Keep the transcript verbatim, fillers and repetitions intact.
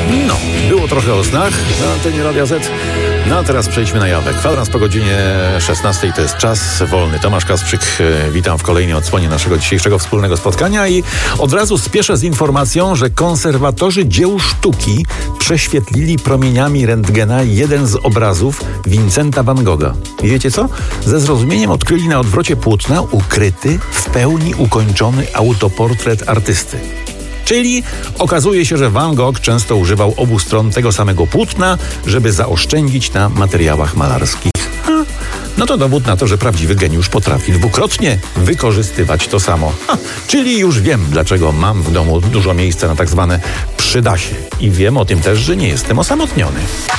No, było trochę o snach na antenie Radia Z. No a teraz przejdźmy na jawy. Kwadrans po godzinie szesnastej to jest czas wolny. Tomasz Kasprzyk, witam w kolejnej odsłonie naszego dzisiejszego wspólnego spotkania i od razu spieszę z informacją, że konserwatorzy dzieł sztuki prześwietlili promieniami rentgena jeden z obrazów Vincenta van Gogha. I wiecie co? Ze zrozumieniem odkryli na odwrocie płótna ukryty, w pełni ukończony autoportret artysty. Czyli okazuje się, że Van Gogh często używał obu stron tego samego płótna, żeby zaoszczędzić na materiałach malarskich. Ha, no to dowód na to, że prawdziwy geniusz potrafi dwukrotnie wykorzystywać to samo. Ha, czyli już wiem, dlaczego mam w domu dużo miejsca na tak zwane przydasie. I wiem o tym też, że nie jestem osamotniony.